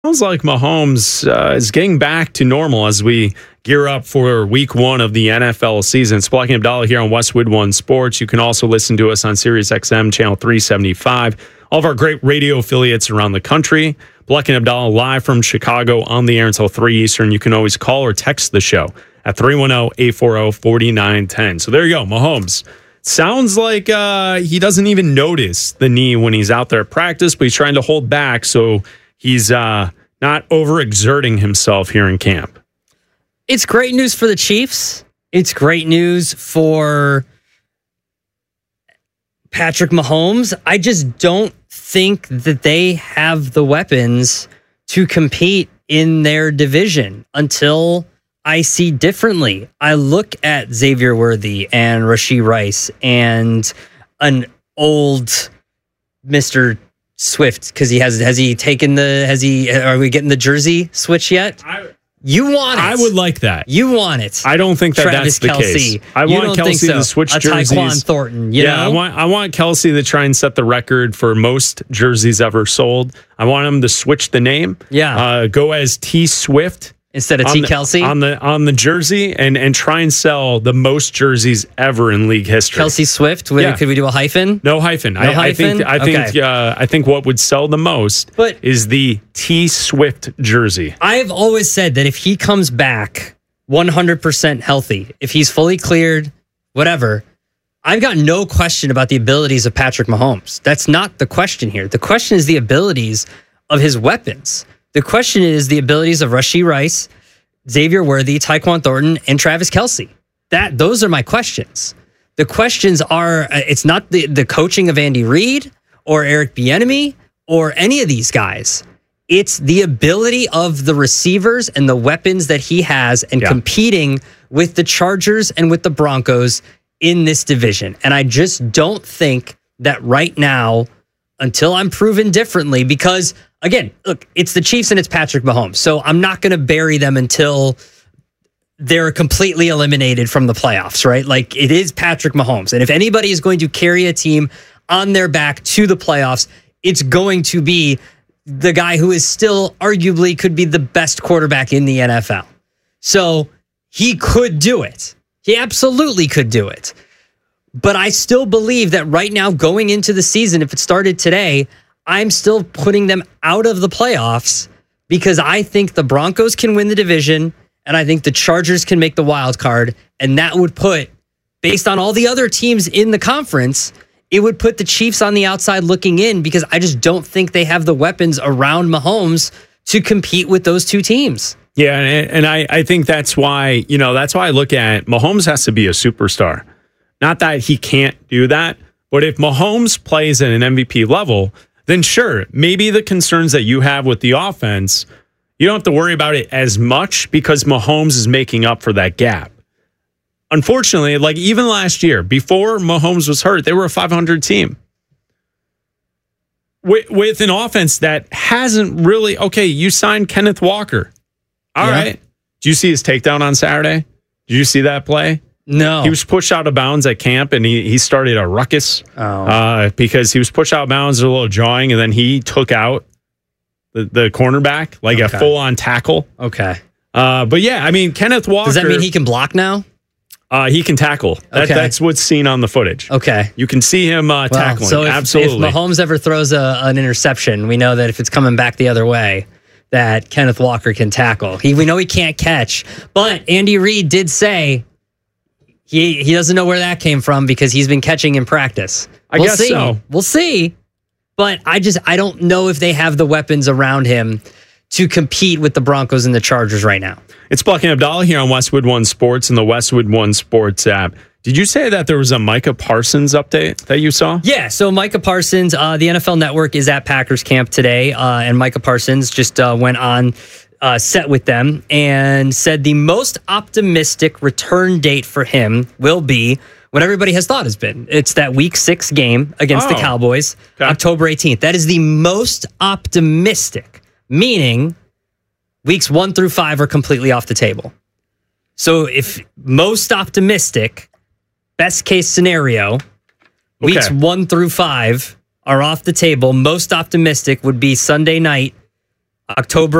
Sounds like Mahomes is getting back to normal as we gear up for week one of the NFL season. It's Black and Abdallah here on Westwood One Sports. You can also listen to us on Sirius XM channel 375. All of our great radio affiliates around the country. Black and Abdallah live from Chicago on the air until 3 Eastern. You can always call or text the show at 310-840-4910. So there you go, Mahomes. Sounds like he doesn't even notice the knee when he's out there at practice, but he's trying to hold back so he's not overexerting himself here in camp. It's great news for the Chiefs. It's great news for Patrick Mahomes. I just don't think that they have the weapons to compete in their division until I see differently. I look at Xavier Worthy and Rashee Rice and an old Mr. Swift, because are we getting the jersey switch yet? You want it. I would like that. You want it. I don't think that's the case. I want Kelsey to switch jerseys. Tyquan Thornton, you know? I want Kelsey to try and set the record for most jerseys ever sold. I want him to switch the name. Yeah. Go as T Swift. Instead of T. Kelsey? On the jersey and try and sell the most jerseys ever in league history. Kelsey Swift? Could we do a hyphen? No hyphen. I think what would sell the most is the T. Swift jersey. I've always said that if he comes back 100% healthy, if he's fully cleared, whatever, I've got no question about the abilities of Patrick Mahomes. That's not the question here. The question is the abilities of his weapons. The question is the abilities of Rashee Rice, Xavier Worthy, Tyquan Thornton, and Travis Kelce. Those are my questions. The questions are, it's not the coaching of Andy Reid or Eric Bieniemy or any of these guys. It's the ability of the receivers and the weapons that he has and competing with the Chargers and with the Broncos in this division. And I just don't think that right now, until I'm proven differently, because again, look, it's the Chiefs and it's Patrick Mahomes. So I'm not going to bury them until they're completely eliminated from the playoffs, right? Like, it is Patrick Mahomes. And if anybody is going to carry a team on their back to the playoffs, it's going to be the guy who is still arguably could be the best quarterback in the NFL. So he could do it. He absolutely could do it. But I still believe that right now, going into the season, if it started today, I'm still putting them out of the playoffs because I think the Broncos can win the division and I think the Chargers can make the wild card. And that would put, based on all the other teams in the conference, it would put the Chiefs on the outside looking in because I just don't think they have the weapons around Mahomes to compete with those two teams. Yeah, and I think that's why I look at Mahomes has to be a superstar. Not that he can't do that, but if Mahomes plays at an MVP level, then sure, maybe the concerns that you have with the offense, you don't have to worry about it as much because Mahomes is making up for that gap. Unfortunately, like even last year, before Mahomes was hurt, they were a 500 team. With an offense that hasn't really, you signed Kenneth Walker. All right. Did you see his takedown on Saturday? Did you see that play? No. He was pushed out of bounds at camp, and he started a ruckus because he was pushed out of bounds, a little jawing, and then he took out the cornerback, like a full-on tackle. Okay. But yeah, I mean, Kenneth Walker... Does that mean he can block now? He can tackle. That's what's seen on the footage. Okay. You can see him tackling. So absolutely. If Mahomes ever throws an interception, we know that if it's coming back the other way, that Kenneth Walker can tackle. We know he can't catch, but Andy Reid did say... He doesn't know where that came from because he's been catching in practice. We'll guess see. So. We'll see. But I don't know if they have the weapons around him to compete with the Broncos and the Chargers right now. It's Black and Abdallah here on Westwood One Sports and the Westwood One Sports app. Did you say that there was a Micah Parsons update that you saw? Yeah, so Micah Parsons, the NFL Network is at Packers camp today, and Micah Parsons just went on set with them and said the most optimistic return date for him will be what everybody has thought has been. It's that Week 6 game against the Cowboys, October 18th. That is the most optimistic, meaning Weeks 1 through 5 are completely off the table. So if most optimistic, best case scenario, Weeks 1 through 5 are off the table. Most optimistic would be Sunday night, October